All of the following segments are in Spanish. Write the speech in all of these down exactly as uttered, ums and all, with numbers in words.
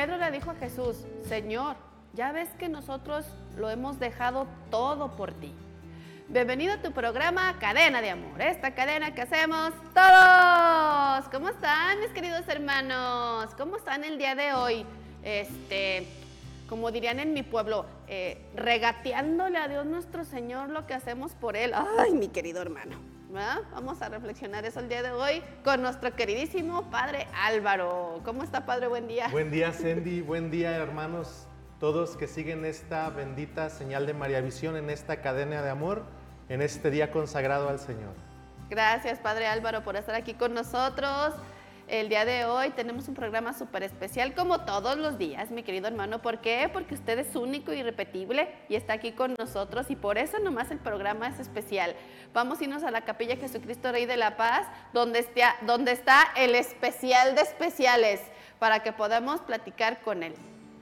Pedro le dijo a Jesús, Señor, ya ves que nosotros lo hemos dejado todo por ti. Bienvenido a tu programa Cadena de Amor, esta cadena que hacemos todos. ¿Cómo están, mis queridos hermanos? ¿Cómo están el día de hoy? Este, como dirían en mi pueblo, eh, regateándole a Dios nuestro Señor lo que hacemos por Él. Ay, mi querido hermano, ¿verdad? Vamos a reflexionar eso el día de hoy con nuestro queridísimo Padre Álvaro. ¿Cómo está, Padre? Buen día. Buen día, Sandy. Buen día, hermanos. Todos que siguen esta bendita señal de María Visión en esta cadena de amor, en este día consagrado al Señor. Gracias, Padre Álvaro, por estar aquí con nosotros. El día de hoy tenemos un programa súper especial, como todos los días, mi querido hermano. ¿Por qué? Porque usted es único y irrepetible y está aquí con nosotros, y por eso nomás el programa es especial. Vamos a irnos a la Capilla Jesucristo Rey de la Paz, donde está, donde está el especial de especiales, para que podamos platicar con él.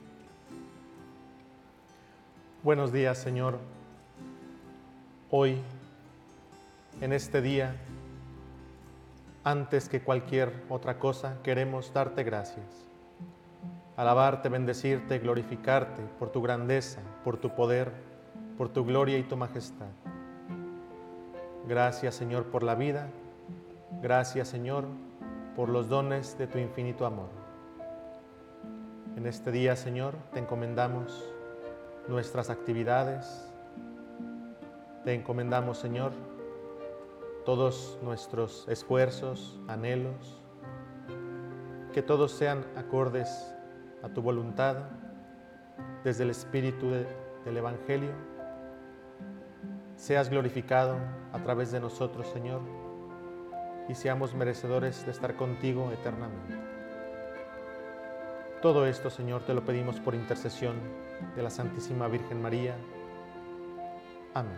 Buenos días, Señor. Hoy, en este día, antes que cualquier otra cosa, queremos darte gracias. Alabarte, bendecirte, glorificarte por tu grandeza, por tu poder, por tu gloria y tu majestad. Gracias, Señor, por la vida. Gracias, Señor, por los dones de tu infinito amor. En este día, Señor, te encomendamos nuestras actividades. Te encomendamos, Señor, todos nuestros esfuerzos, anhelos, que todos sean acordes a tu voluntad, desde el espíritu de, del Evangelio. Seas glorificado a través de nosotros, Señor, y seamos merecedores de estar contigo eternamente. Todo esto, Señor, te lo pedimos por intercesión de la Santísima Virgen María. Amén.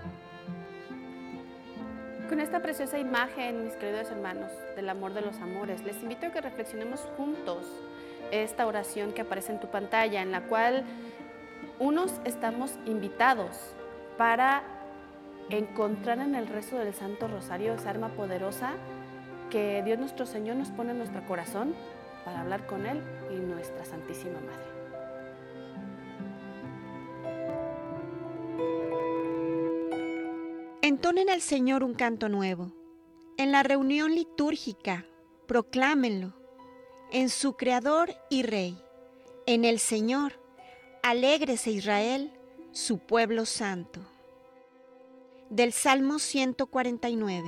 Con esta preciosa imagen, mis queridos hermanos, del amor de los amores, les invito a que reflexionemos juntos esta oración que aparece en tu pantalla, en la cual unos estamos invitados para encontrar en el rezo del Santo Rosario esa arma poderosa que Dios nuestro Señor nos pone en nuestro corazón para hablar con Él y nuestra Santísima Madre. Entonen al Señor un canto nuevo. En la reunión litúrgica, proclámenlo. En su Creador y Rey, en el Señor, alégrese Israel, su pueblo santo. Del Salmo ciento cuarenta y nueve.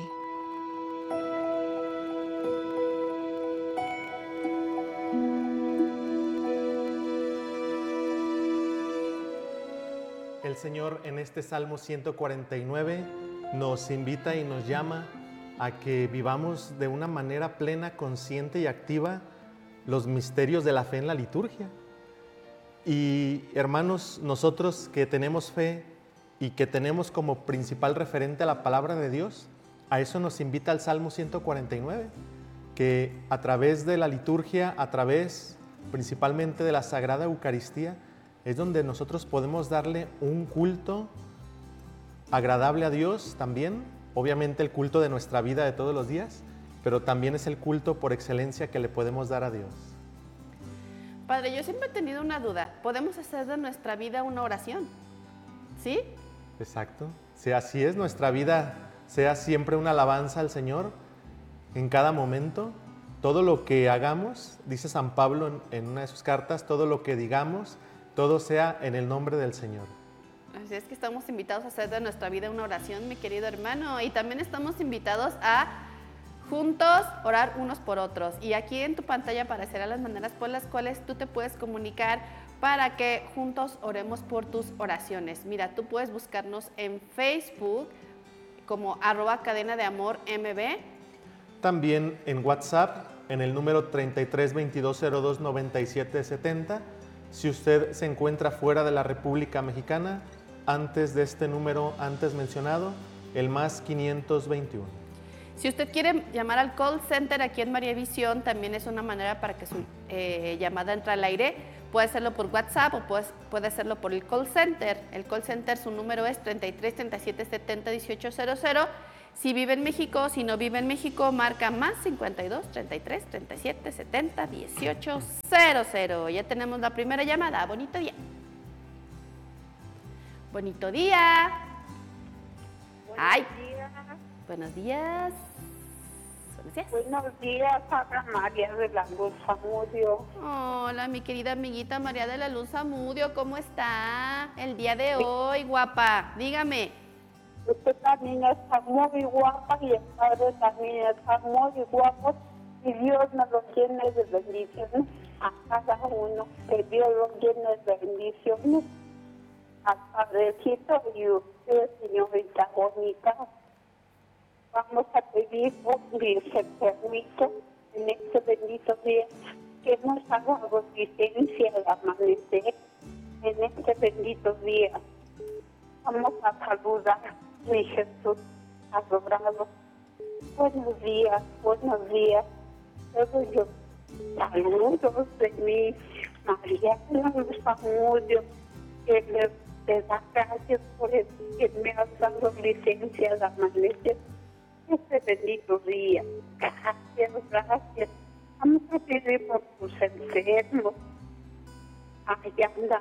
El Señor en este Salmo ciento cuarenta y nueve nos invita y nos llama a que vivamos de una manera plena, consciente y activa los misterios de la fe en la liturgia. Y hermanos, nosotros que tenemos fe y que tenemos como principal referente la palabra de Dios, a eso nos invita el Salmo ciento cuarenta y nueve, que a través de la liturgia, a través principalmente de la Sagrada Eucaristía, es donde nosotros podemos darle un culto agradable a Dios también, obviamente el culto de nuestra vida de todos los días, pero también es el culto por excelencia que le podemos dar a Dios. Padre, yo siempre he tenido una duda. ¿Podemos hacer de nuestra vida una oración? ¿Sí? Exacto. Si así es, nuestra vida sea siempre una alabanza al Señor en cada momento. Todo lo que hagamos, dice San Pablo en, en una de sus cartas, todo lo que digamos, todo sea en el nombre del Señor. Así es que estamos invitados a hacer de nuestra vida una oración, mi querido hermano, y también estamos invitados a juntos orar unos por otros. Y aquí en tu pantalla aparecerán las maneras por las cuales tú te puedes comunicar para que juntos oremos por tus oraciones. Mira, tú puedes buscarnos en Facebook como arroba cadena de amor mb. También en WhatsApp en el número treinta y tres veintidós cero dos noventa y siete setenta. Si usted se encuentra fuera de la República Mexicana, antes de este número antes mencionado, el más quinientos veintiuno. Si usted quiere llamar al call center aquí en María Visión, también es una manera para que su eh, llamada entre al aire. Puede hacerlo por WhatsApp o puede, puede hacerlo por el call center. El call center, su número es treinta y tres treinta y siete setenta dieciocho cero cero. Si vive en México, si no vive en México, marca más cincuenta y dos, treinta y tres, treinta y siete, setenta, dieciocho, cero cero. Ya tenemos la primera llamada. Bonito día. Bonito día. Buenos Ay. días. Buenos días. Buenos días. Buenos días, habla María de la Luz Zamudio. Hola, mi querida amiguita María de la Luz Zamudio, ¿cómo está el día de hoy, guapa? Dígame. Usted también está muy guapa y el padre también está muy guapo. Y Dios nos lo llene de bendiciones a cada uno. Que Dios lo llene de bendiciones al padrecito y usted, señorita bonita. Vamos a pedir por ese permiso en este bendito día que nos ha dado licencia al amanecer en este bendito día. Vamos a saludar, mi Jesús adorado. Buenos días, buenos días. Todos yo saludos de mi María de la Luz Zamudio, que le, le da gracias por el que me ha dado licencia al amanecer este bendito día. Gracias, gracias. Vamos a pedir por tus enfermos. Allá andan.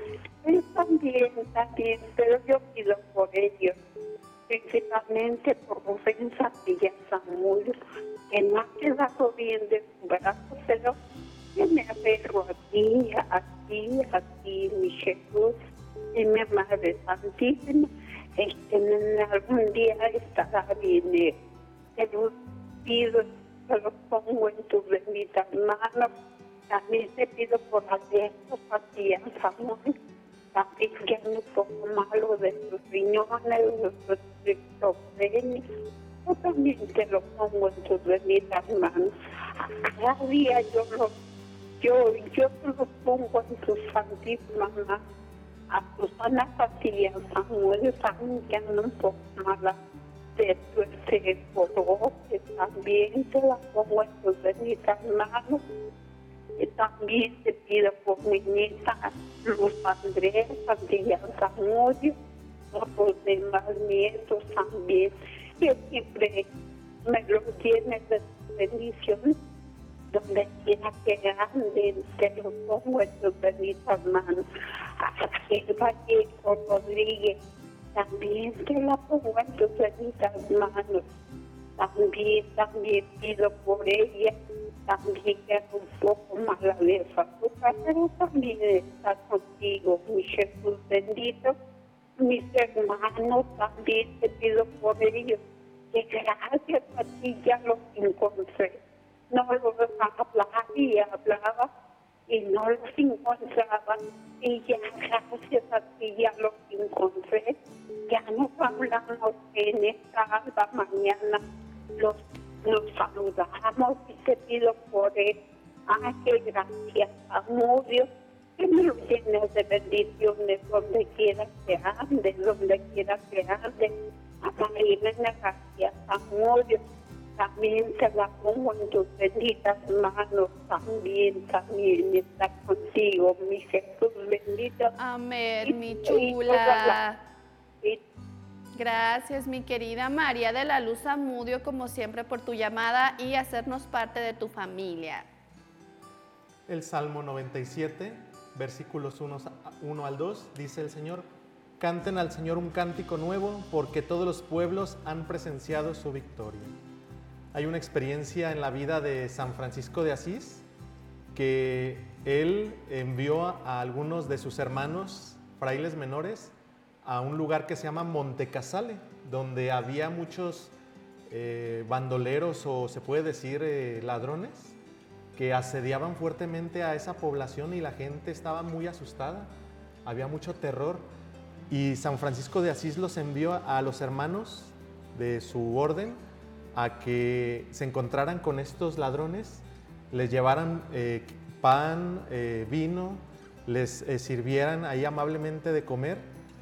Están bien, también, pero yo pido por ellos. Principalmente por Rufensa Villazamudio, que no ha quedado bien de su brazo, pero yo me aferro a ti, a ti, a ti, mi Jesús, y mi Madre Santísima. Este, en algún día estará bien. Eh, te lo pido, te lo pongo en tus benditas manos. También te pido por Alberto Patillas Samuel, también que ando un poco malo de sus riñones, de sus triptógenos. Yo también te lo pongo en tus benditas manos. Cada día yo lo, yo, yo te lo pongo en tus santísimas manos. A Susana Patillas Samuel también que anda un poco mala de su osteoporosis, también te la pongo en tus benditas manos. Y también te pido por mi nieta Luz Andrés Patillas Zamudio, por los demás nietos también, que siempre me los tienes de bendiciones. Donde quiera que anden, te lo pongo en tus benditas manos. A el Vallejo Rodríguez, también te la pongo en tus benditas manos. También, también pido por ella, también que es un poco mala de su azúcar, pero también está contigo, mi Jesús bendito. Mis hermanos, también te pido por ellos, que gracias a ti ya los encontré. No los hablaba y hablaba y no los encontraba, y ya gracias a ti ya los encontré. Ya nos hablamos en esta alba mañana, los, nos saludamos y te pido por él. Ay, que gracias, Zamudio, que me lo llenes de bendiciones donde quiera que ande, donde quiera que ande. A María, gracias, Zamudio. También te la pongo en tus benditas manos, también, también está contigo, mi Jesús bendito. Amén, mi chula. Gracias, mi querida María de la Luz Zamudio, como siempre, por tu llamada y hacernos parte de tu familia. El Salmo noventa y siete, versículos uno al dos, dice el Señor: canten al Señor un cántico nuevo, porque todos los pueblos han presenciado su victoria. Hay una experiencia en la vida de San Francisco de Asís, que él envió a algunos de sus hermanos frailes menores a un lugar que se llama Montecasale, donde había muchos eh, bandoleros, o se puede decir eh, ladrones, que asediaban fuertemente a esa población y la gente estaba muy asustada, había mucho terror. Y San Francisco de Asís los envió a los hermanos de su orden a que se encontraran con estos ladrones, les llevaran eh, pan, eh, vino, les eh, sirvieran ahí amablemente de comer,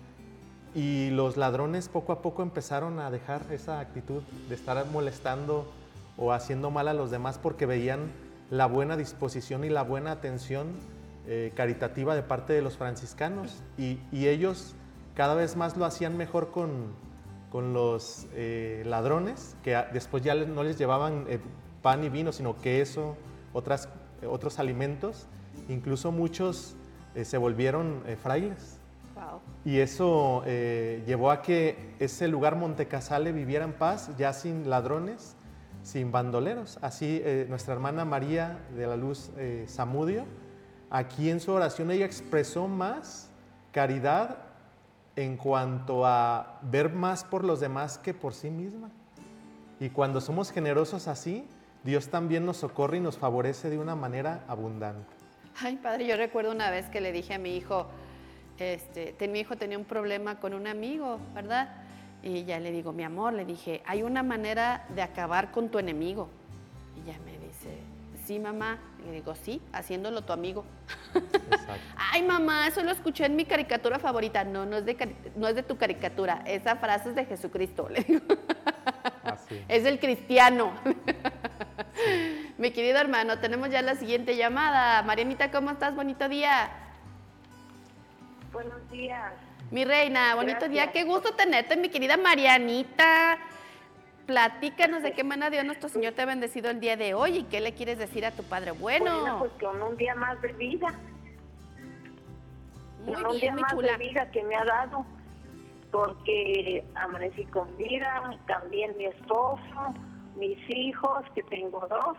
y los ladrones poco a poco empezaron a dejar esa actitud de estar molestando o haciendo mal a los demás, porque veían la buena disposición y la buena atención eh, caritativa de parte de los franciscanos, y, y ellos cada vez más lo hacían mejor con, con los eh, ladrones, que a, después ya les, no les llevaban eh, pan y vino, sino queso, otras, eh, otros alimentos. Incluso muchos eh, se volvieron eh, frailes. Wow. Y eso eh, llevó a que ese lugar Montecasale viviera en paz, ya sin ladrones, sin bandoleros. Así eh, nuestra hermana María de la Luz eh, Zamudio, aquí en su oración ella expresó más caridad en cuanto a ver más por los demás que por sí misma. Y cuando somos generosos así, Dios también nos socorre y nos favorece de una manera abundante. Ay, padre, yo recuerdo una vez que le dije a mi hijo, este, ten, mi hijo tenía un problema con un amigo, ¿verdad? Y ya le digo, mi amor, le dije, hay una manera de acabar con tu enemigo. Y ya me dice, sí, mamá. Y le digo, sí, haciéndolo tu amigo. Exacto. Ay, mamá, eso lo escuché en mi caricatura favorita. No, no es de, no es de tu caricatura, esa frase es de Jesucristo, le digo. Así. Es del cristiano. Sí. Mi querido hermano, tenemos ya la siguiente llamada. Marianita, ¿cómo estás? Bonito día. Buenos días. Mi reina, bonito Gracias. día. Qué gusto tenerte, mi querida Marianita. Platícanos de qué manera Dios nuestro Señor te ha bendecido el día de hoy y qué le quieres decir a tu Padre bueno. Bueno, pues con un día más de vida. Muy con un bien, día mi más chula. de vida que me ha dado. Porque amanecí con vida, también mi esposo, mis hijos, que tengo dos.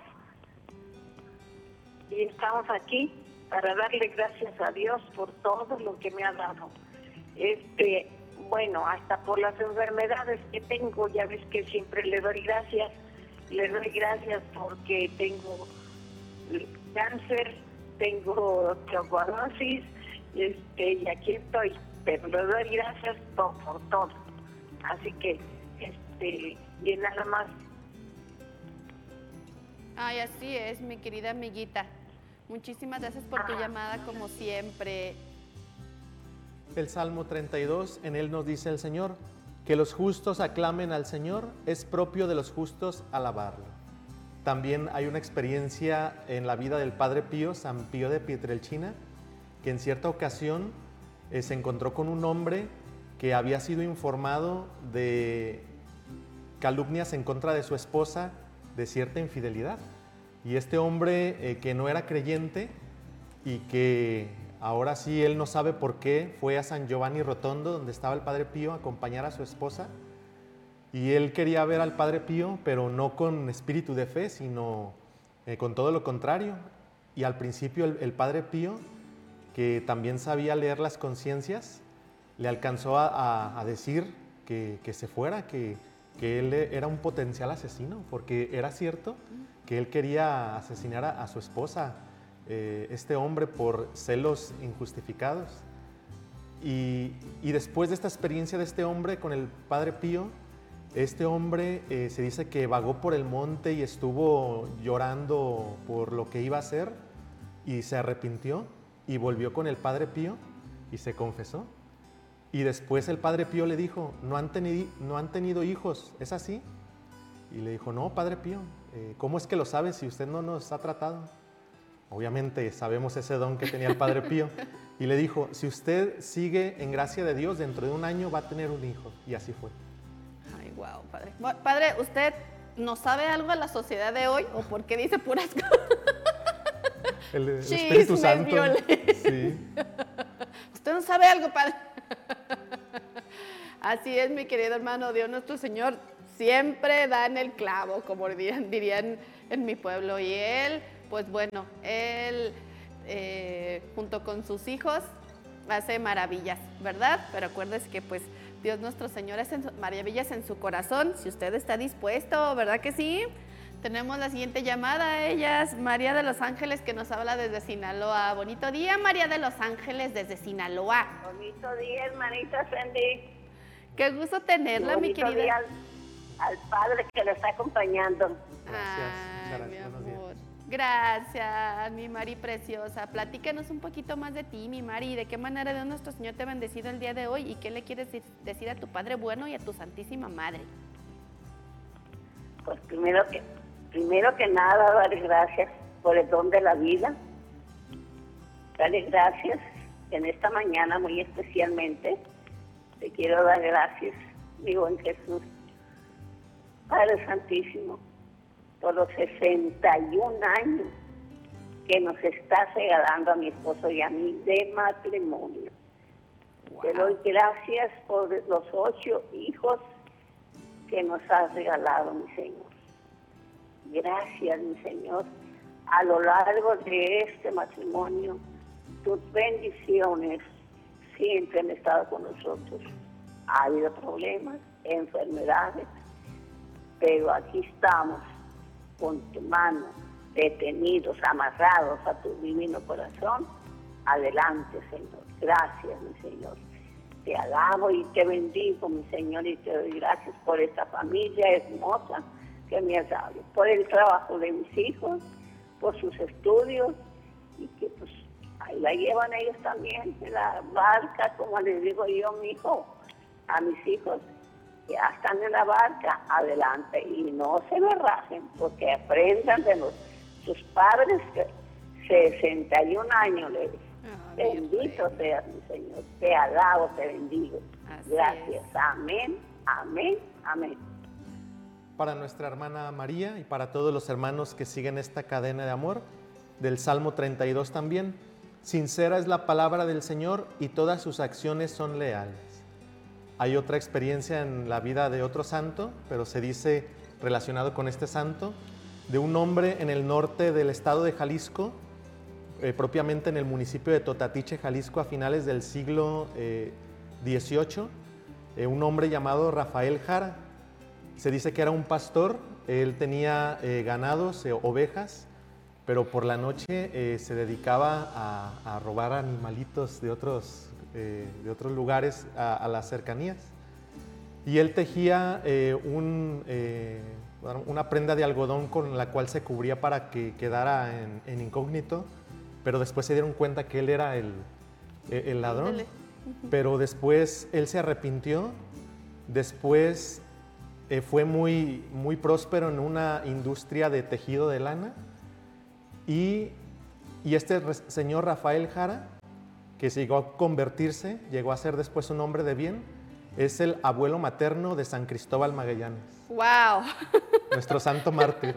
Y estamos aquí para darle gracias a Dios por todo lo que me ha dado. Este, bueno, hasta por las enfermedades que tengo, ya ves que siempre le doy gracias. Le doy gracias porque tengo cáncer, tengo osteoporosis, este, y aquí estoy. Pero le doy gracias por, por todo. Así que, este, y nada más. Ay, así es, mi querida amiguita. Muchísimas gracias por tu llamada, como siempre. El Salmo treinta y dos, en él nos dice el Señor, que los justos aclamen al Señor, es propio de los justos alabarlo. También hay una experiencia en la vida del Padre Pío, San Pío de Pietrelcina, que en cierta ocasión eh, se encontró con un hombre que había sido informado de calumnias en contra de su esposa, de cierta infidelidad. Y este hombre eh, que no era creyente y que ahora sí él no sabe por qué, fue a San Giovanni Rotondo, donde estaba el Padre Pío, a acompañar a su esposa. Y él quería ver al Padre Pío, pero no con espíritu de fe, sino eh, con todo lo contrario. Y al principio el, el Padre Pío, que también sabía leer las conciencias, le alcanzó a, a, a decir que, que se fuera, que, que él era un potencial asesino, porque era cierto que él quería asesinar a, a su esposa, eh, este hombre, por celos injustificados. Y, y después de esta experiencia de este hombre con el Padre Pío, este hombre eh, se dice que vagó por el monte y estuvo llorando por lo que iba a hacer y se arrepintió y volvió con el Padre Pío y se confesó. Y después el Padre Pío le dijo, ¿no han, teni- no han tenido hijos? ¿Es así? Y le dijo, no, Padre Pío, eh, ¿cómo es que lo sabe si usted no nos ha tratado? Obviamente sabemos ese don que tenía el Padre Pío. Y le dijo, si usted sigue en gracia de Dios, dentro de un año va a tener un hijo. Y así fue. Ay, wow, padre. Bueno, padre, ¿usted no sabe algo de la sociedad de hoy o por qué dice puras cosas? El, el Chismes Espíritu Santo. violentos. Sí. Usted no sabe algo, padre. Así es, mi querido hermano, Dios nuestro Señor siempre da en el clavo, como dirían, dirían en mi pueblo. Y él, pues bueno, él eh, junto con sus hijos hace maravillas, ¿verdad? Pero acuérdese que pues Dios nuestro Señor hace maravillas en su corazón, si usted está dispuesto, ¿verdad que sí? Tenemos la siguiente llamada, ella es María de los Ángeles, que nos habla desde Sinaloa. Bonito día, María de los Ángeles, desde Sinaloa. Bonito día, hermanita Sandy. Qué gusto tenerla, mi Bonito querida. día al, al padre que lo está acompañando. Gracias. Ay, Gracias. mi Buenos días. amor. Gracias, mi Mari preciosa. Platícanos un poquito más de ti, mi Mari. ¿De qué manera Dios nuestro Señor te ha bendecido el día de hoy? ¿Y qué le quieres decir a tu Padre bueno y a tu Santísima Madre? Pues primero que, primero que nada, darle gracias por el don de la vida. Darle gracias en esta mañana muy especialmente. Te quiero dar gracias mi buen Jesús. Padre Santísimo, por los sesenta y un años que nos estás regalando a mi esposo y a mí de matrimonio. Wow. Te doy gracias por los ocho hijos que nos has regalado, mi Señor. Gracias, mi Señor. A lo largo de este matrimonio, tus bendiciones siempre han estado con nosotros. Ha habido problemas, enfermedades, pero aquí estamos con tu mano, detenidos, amarrados a tu divino corazón. Adelante, Señor. Gracias, mi Señor. Te alabo y te bendigo, mi Señor, y te doy gracias por esta familia hermosa que me has dado, por el trabajo de mis hijos, por sus estudios, y que pues ahí la llevan ellos también, en la barca, como les digo yo, mi hijo, a mis hijos, ya están en la barca, adelante, y no se me rajen, porque aprendan de los, sus padres, que sesenta y un años les oh, bendito seas, mi Señor, te alabo, te bendigo. Así gracias, es. Amén, amén, amén. Para nuestra hermana María y para todos los hermanos que siguen esta cadena de amor, del Salmo treinta y dos también, sincera es la palabra del Señor y todas sus acciones son leales. Hay otra experiencia en la vida de otro santo, pero se dice relacionado con este santo, de un hombre en el norte del estado de Jalisco, eh, propiamente en el municipio de Totatiche, Jalisco, a finales del siglo eh, dieciocho, eh, un hombre llamado Rafael Jara. Se dice que era un pastor, él tenía eh, ganados, eh, ovejas, pero por la noche eh, se dedicaba a, a robar animalitos de otros, eh, de otros lugares a, a las cercanías. Y él tejía eh, un, eh, una prenda de algodón con la cual se cubría para que quedara en, en incógnito, pero después se dieron cuenta que él era el, el ladrón. Pero después él se arrepintió, después eh, fue muy, muy próspero en una industria de tejido de lana. Y, y este señor Rafael Jara, que llegó a convertirse, llegó a ser después un hombre de bien, es el abuelo materno de San Cristóbal Magallanes. ¡Wow! Nuestro santo mártir.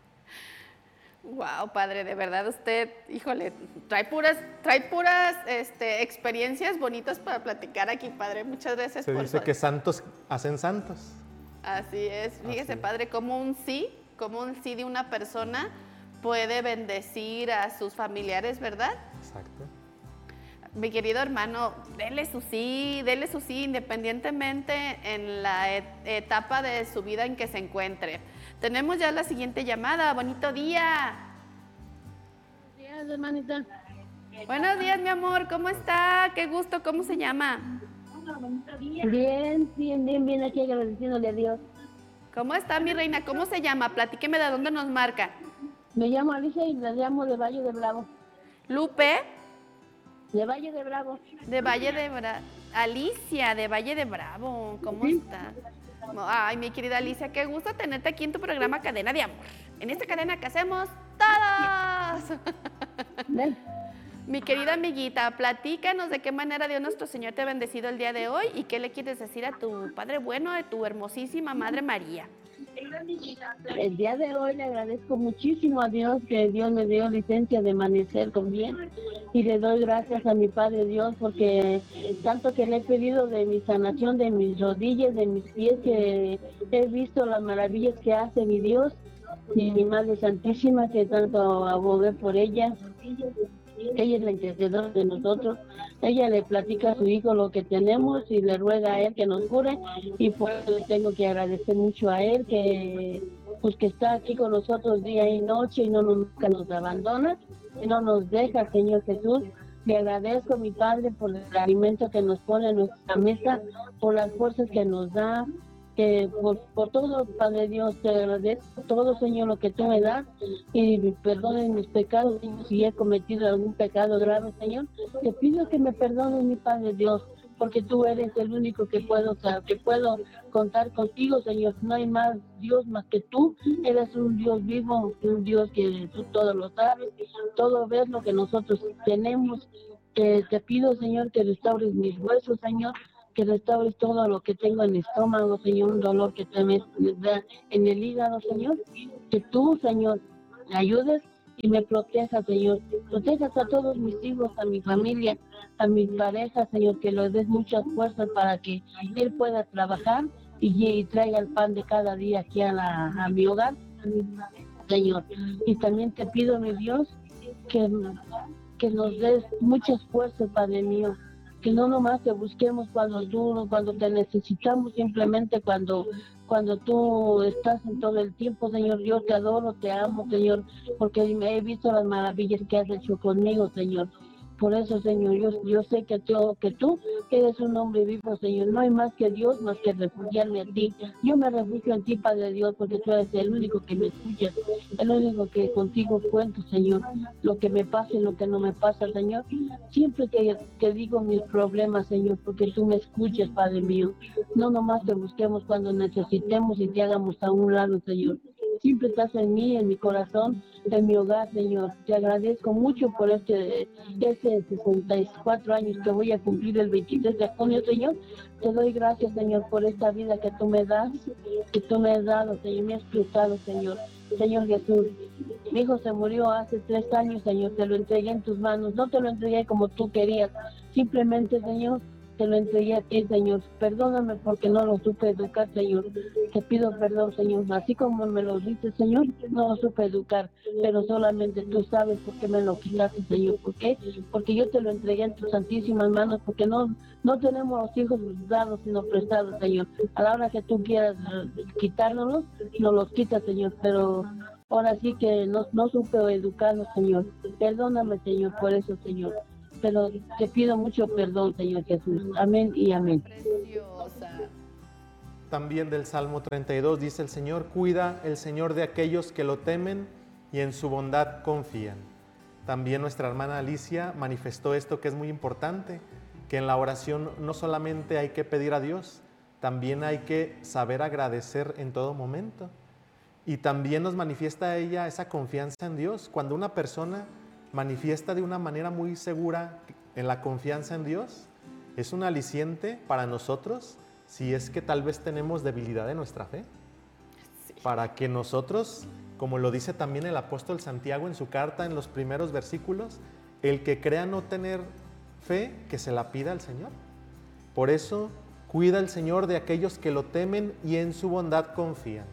¡Wow, padre! De verdad usted, híjole, trae puras, trae puras este, experiencias bonitas para platicar aquí, padre. Muchas gracias Se por dice eso. que santos hacen santos. Así es. Fíjese, Así. padre, como un sí, como un sí de una persona puede bendecir a sus familiares, ¿verdad? Exacto. Mi querido hermano, dele su sí, dele su sí, independientemente en la et etapa de su vida en que se encuentre. Tenemos ya la siguiente llamada. Bonito día. Buenos días, hermanita. Buenos días, mi amor. ¿Cómo está? Qué gusto. ¿Cómo se llama? Bien, bien, bien, bien, aquí agradeciéndole a Dios. ¿Cómo está, mi reina? ¿Cómo se llama? Platíqueme de dónde nos marca. Me llamo Alicia y la llamo de Valle de Bravo. Lupe. De Valle de Bravo. De Valle de Bravo. Alicia, de Valle de Bravo. ¿Cómo Sí. está? Ay, mi querida Alicia, qué gusto tenerte aquí en tu programa Cadena de Amor. En esta cadena que hacemos todos. Ven. Mi querida amiguita, platícanos de qué manera Dios nuestro Señor te ha bendecido el día de hoy y qué le quieres decir a tu Padre bueno, a tu hermosísima Madre María. El día de hoy le agradezco muchísimo a Dios que Dios me dio licencia de amanecer con bien y le doy gracias a mi Padre Dios porque tanto que le he pedido de mi sanación, de mis rodillas, de mis pies, que he visto las maravillas que hace mi Dios y mi Madre Santísima, que tanto abogué por ella. Ella es la intercesora de nosotros. Ella le platica a su hijo lo que tenemos y le ruega a él que nos cure, y por eso le tengo que agradecer mucho a él que pues que está aquí con nosotros día y noche y no nos, nunca nos abandona y no nos deja, Señor Jesús. Le agradezco a mi Padre por el alimento que nos pone en nuestra mesa, por las fuerzas que nos da, que por, por todo, Padre Dios, te agradezco todo, Señor, lo que tú me das, y perdonen mis pecados, Señor, si he cometido algún pecado grave, Señor, te pido que me perdones, mi Padre Dios, porque tú eres el único que puedo, que puedo contar contigo, Señor. No hay más Dios más que tú. Eres un Dios vivo, un Dios que tú todo lo sabes, todo ves lo que nosotros tenemos. Que te pido, Señor, que restaures mis huesos, Señor, que restaures todo lo que tengo en el estómago, Señor, un dolor que te me da en el hígado, Señor. Que tú, Señor, me ayudes y me protejas, Señor. Protejas a todos mis hijos, a mi familia, a mi pareja, Señor, que le des muchas fuerzas para que él pueda trabajar y, y traiga el pan de cada día aquí a, la, a mi hogar, Señor. Y también te pido, mi Dios, que, que nos des muchas fuerzas, Padre mío. Que no nomás te busquemos cuando tú, cuando te necesitamos, simplemente cuando, cuando tú estás en todo el tiempo, Señor. Yo te adoro, te amo, Señor, porque me he visto las maravillas que has hecho conmigo, Señor. Por eso, Señor, yo, yo sé que tú, que tú eres un hombre vivo, Señor. No hay más que Dios, más que refugiarme a ti. Yo me refugio en ti, Padre Dios, porque tú eres el único que me escucha, el único que contigo cuento, Señor. Lo que me pasa y lo que no me pasa, Señor. Siempre te, te digo mis problemas, Señor, porque tú me escuchas, Padre mío. No nomás te busquemos cuando necesitemos y te hagamos a un lado, Señor. Siempre estás en mí, en mi corazón, en mi hogar, Señor. Te agradezco mucho por este, este sesenta y cuatro años que voy a cumplir el veintitrés de junio, Señor. Te doy gracias, Señor, por esta vida que tú me das, que tú me has dado, Señor, me has cruzado, Señor. Señor Jesús, mi hijo se murió hace tres años, Señor. Te lo entregué en tus manos. No te lo entregué como tú querías. Simplemente, Señor, te lo entregué a ti, Señor. Perdóname porque no lo supe educar, Señor. Te pido perdón, Señor. Así como me lo dices, Señor, no lo supe educar. Pero solamente tú sabes por qué me lo quitaste, Señor. ¿Por qué? Porque yo te lo entregué en tus santísimas manos, porque no, no tenemos los hijos dados, sino prestados, Señor. A la hora que tú quieras quitárnoslos, nos los quitas, Señor. Pero ahora sí que no, no supe educarlos, Señor. Perdóname, Señor, por eso, Señor. Pero te pido mucho perdón, Señor Jesús. Amén y amén. Preciosa. También del Salmo treinta y dos dice: el Señor cuida, el Señor de aquellos que lo temen y en su bondad confían. También nuestra hermana Alicia manifestó esto que es muy importante, que en la oración no solamente hay que pedir a Dios, también hay que saber agradecer en todo momento. Y también nos manifiesta ella esa confianza en Dios. Cuando una persona manifiesta de una manera muy segura en la confianza en Dios, es un aliciente para nosotros si es que tal vez tenemos debilidad en nuestra fe. Sí. Para que nosotros, como lo dice también el apóstol Santiago en su carta en los primeros versículos, el que crea no tener fe, que se la pida al Señor. Por eso, cuida el Señor de aquellos que lo temen y en su bondad confían.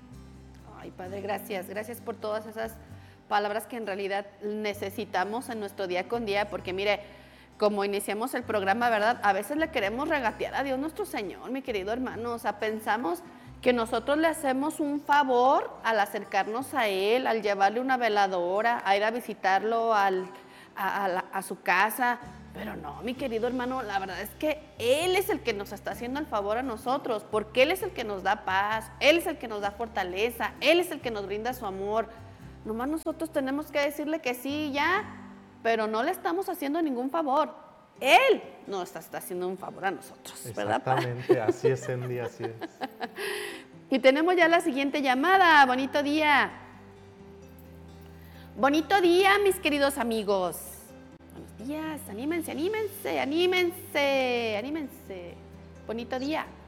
Ay, Padre, gracias. Gracias por todas esas palabras que en realidad necesitamos en nuestro día con día, porque mire, como iniciamos el programa, ¿verdad? A veces le queremos regatear a Dios nuestro Señor, mi querido hermano. O sea, pensamos que nosotros le hacemos un favor al acercarnos a Él, al llevarle una veladora, a ir a visitarlo al, a, a, la, a su casa. Pero no, mi querido hermano, la verdad es que Él es el que nos está haciendo el favor a nosotros, porque Él es el que nos da paz, Él es el que nos da fortaleza, Él es el que nos brinda su amor. Nomás nosotros tenemos que decirle que sí ya, pero no le estamos haciendo ningún favor. Él nos está haciendo un favor a nosotros, ¿verdad? Exactamente, así es, Cindy, así es. Y tenemos ya la siguiente llamada. Bonito día. Bonito día, mis queridos amigos. Buenos días, anímense, anímense, anímense, anímense. Bonito día.